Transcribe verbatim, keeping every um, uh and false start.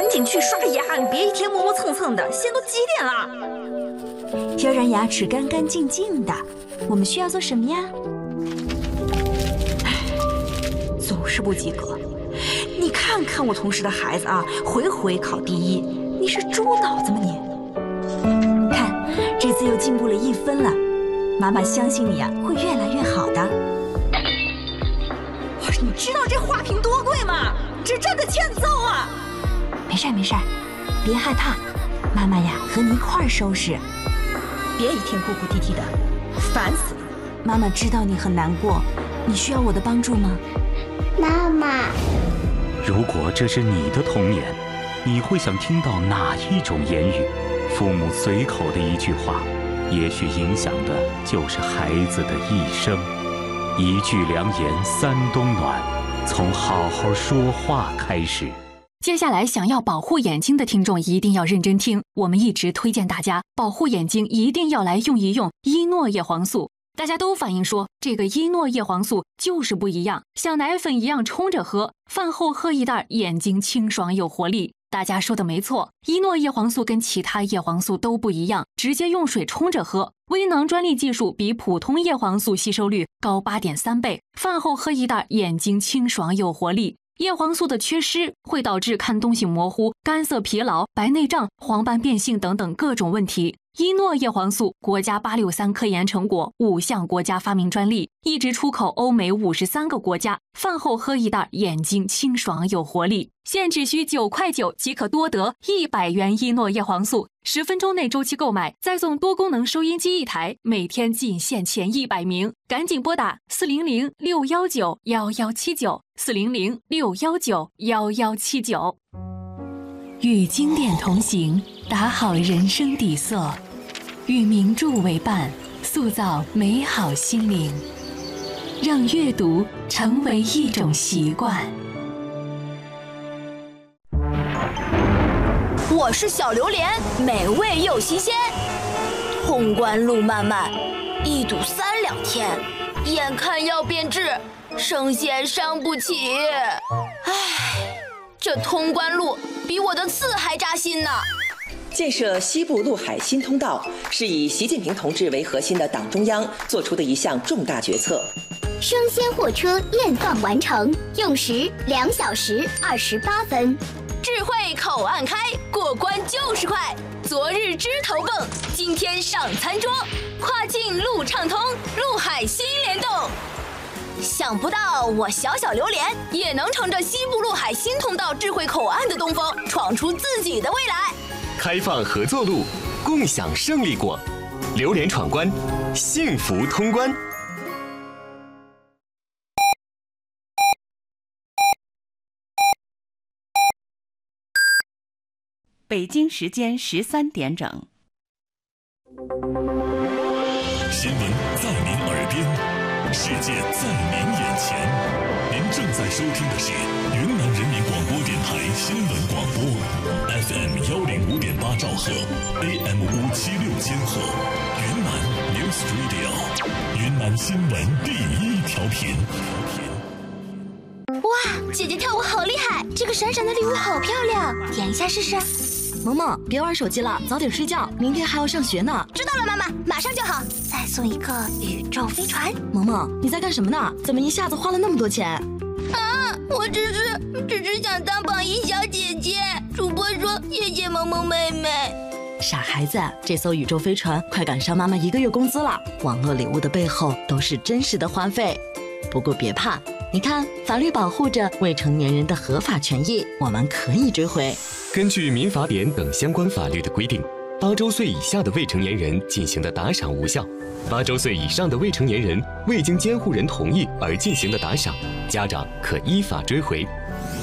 紧去刷牙，你别一天磨磨蹭蹭的，现在都几点了？ 要让牙齿干干净净的，我们需要做什么呀？ 总是不及格。你看看我同事的孩子啊，回回考第一，你是猪脑子吗你？ 看，这次又进步了一分了，妈妈相信你啊，会越来越好的。 你知道这花瓶多贵吗？这真的欠揍啊！ 没事没事，别害怕，妈妈呀和你一块儿收拾。 别一天哭哭啼啼的，烦死了。 妈妈知道你很难过，你需要我的帮助吗？ 妈妈， 如果这是你的童年，你会想听到哪一种言语？父母随口的一句话，也许影响的就是孩子的一生。一句良言三冬暖，从好好说话开始。 接下来想要保护眼睛的听众一定要认真听，我们一直推荐大家保护眼睛一定要来用一用伊诺叶黄素。大家都反映说这个伊诺叶黄素就是不一样，像奶粉一样冲着喝，饭后喝一袋，眼睛清爽有活力。大家说的没错，伊诺叶黄素跟其他叶黄素都不一样，直接用水冲着喝。微囊专利技术比普通叶黄素吸收率高 八点三 倍，饭后喝一袋，眼睛清爽有活力。叶黄素的缺失会导致看东西模糊、干涩疲劳、白内障、黄斑变性等等各种问题。伊诺叶黄素国家八六三科研成果，五项国家发明专利，一直出口欧美五十三个国家。饭后喝一袋，眼睛清爽有活力。现只需九块九即可多得一百元伊诺叶黄素，十分钟内周期购买，再送多功能收音机一台，每天仅限前一百名，赶紧拨打四零零六幺九幺幺七九四零零六幺九幺幺七九。与经典同行，打好人生底色；与名著为伴，塑造美好心灵。让阅读成为一种习惯。 我是小榴莲，美味又新鲜。通关路漫漫，一堵三两天，眼看要变质，生鲜伤不起。唉，这通关路比我的刺还扎心呢。 建设西部陆海新通道是以习近平同志为核心的党中央做出的一项重大决策。 生鲜货车验放完成，用时两小时二十八分。 智慧口岸开，过关就是快。昨日枝头蹦，今天上餐桌。跨境路畅通，陆海新联动。想不到我小小榴莲也能乘着西部陆海新通道智慧口岸的东风，闯出自己的未来。 开放合作路，共享胜利果。榴莲闯关，幸福通关。 北京时间十三点整。 新闻在您耳边，世界在您眼前。您正在收听的是云南人民广播电台新闻广播 ，F M 幺零五点八兆赫 ，A M 五七六千赫，云南 News Radio， 云南新闻第一调频。 哇，姐姐跳舞好厉害！这个闪闪的礼物好漂亮，点一下试试。 萌萌，别玩手机了，早点睡觉，明天还要上学呢。 知道了，妈妈，马上就好。再送一个宇宙飞船。 萌萌，你在干什么呢？怎么一下子花了那么多钱？ 啊，我只是只是想当榜一小姐姐。主播说谢谢萌萌妹妹。 傻孩子，这艘宇宙飞船快赶上妈妈一个月工资了。网络礼物的背后都是真实的花费。不过别怕，你看，法律保护着未成年人的合法权益，我们可以追回。 根据民法典等相关法律的规定，八周岁以下的未成年人进行的打赏无效，八周岁以上的未成年人未经监护人同意而进行的打赏，家长可依法追回。